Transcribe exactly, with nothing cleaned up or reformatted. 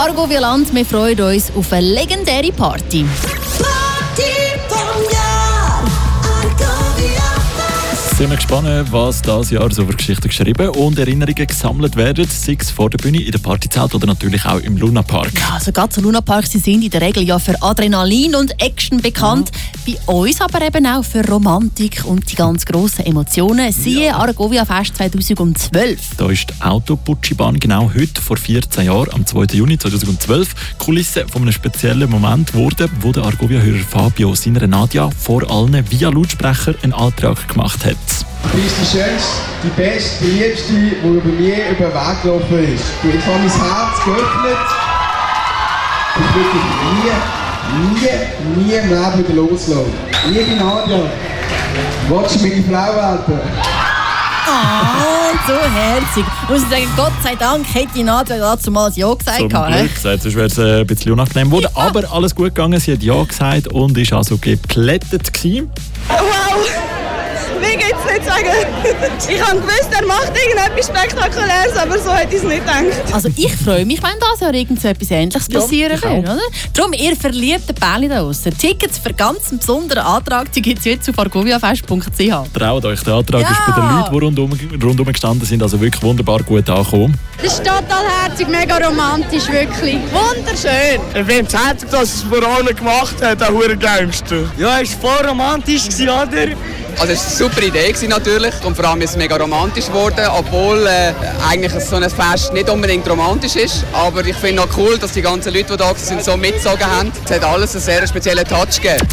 Argovia Land, wir freuen uns auf eine legendäre Party. Sind wir gespannt, was dieses Jahr so für Geschichten geschrieben und Erinnerungen gesammelt werden, sei es vor der Bühne, in der Partyzelt oder natürlich auch im Lunapark. Ja, also gerade so Lunaparks, sie sind in der Regel ja für Adrenalin und Action bekannt. Ja. Bei uns aber eben auch für Romantik und die ganz grossen Emotionen. Siehe ja. Argovia Fest zweitausendzwölf. Da ist die Autoputschibahn genau heute, vor vierzehn Jahren, am zweiten Juni zweitausendzwölf, Kulisse von einem speziellen Moment geworden, wo der Argovia-Hörer Fabio seiner Nadja vor allen via Lautsprecher einen Antrag gemacht hat. Du bist die schönste, die beste, die liebste, die über mir über den Weg gelaufen ist. Du, ich habe mein Herz geöffnet. Ich will dich nie, nie, nie im Leben wieder loslassen. Liebe Nadja, willst du meine Frau werden? Oh, so herzig. Ich muss sagen, Gott sei Dank hätte Nadja dazu mal Ja gesagt. Zum Glück gesagt, sonst wäre es ein bisschen unangenehm geworden. Ja. Aber alles gut gegangen, sie hat Ja gesagt und war also geplättet gewesen. Wow! Wie geht's nicht sagen? Ich habe gewusst, er macht irgendetwas Spektakuläres, aber so hätte ich es nicht gedacht. Also ich freue mich, wenn das Jahr irgend so etwas Ähnliches passieren ja, wird, oder? Darum, ihr verliebten Pärchen da draussen. Tickets für ganz einen besonderen Antrag, die gibt es jetzt auf argoviafest punkt c h. Traut euch, der Antrag ja. ist bei den Leuten, die rundum, rundum gestanden sind, also wirklich wunderbar gut angekommen. Das ist total herzig, mega romantisch, wirklich. Wunderschön. Ich finde es herzig, dass es vor allem gemacht hat, der Hurengängste. Ja, es war voll romantisch, oder? Also es war eine super Idee natürlich und vor allem ist es mega romantisch geworden, obwohl äh, eigentlich so ein Fest nicht unbedingt romantisch ist. Aber ich finde auch cool, dass die ganzen Leute, die da sind, so mitgezogen haben. Es hat alles einen sehr speziellen Touch gegeben.